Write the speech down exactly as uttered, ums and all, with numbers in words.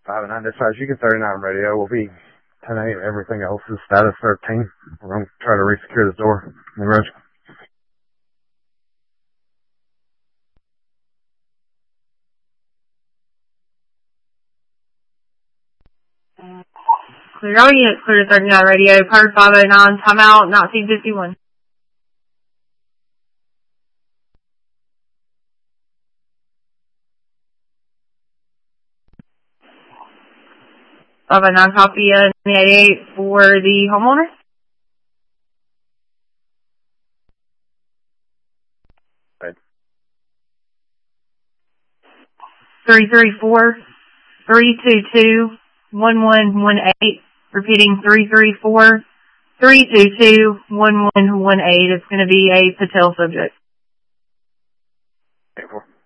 five and nine dispatch, you get thirty-nine radio. We'll be ten eight. Everything else is status thirteen. We're going to try to resecure this door. Roger. Clear all units, clear to thirty-nine radio, card five oh nine, timeout, nineteen fifty-one. five oh nine, copy, uh, eighty-eight for the homeowner. Right. three three four, three two two, one one one eight. Repeating three three four, three two two, one one one eight. It's going to be a Patel subject. eight four.